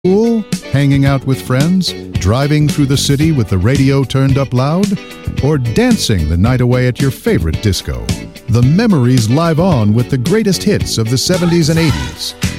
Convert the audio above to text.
Pool, hanging out with friends, driving through the city with the radio turned up loud, or dancing the night away at your favorite disco. The memories live on with the greatest hits of the 70s and 80s.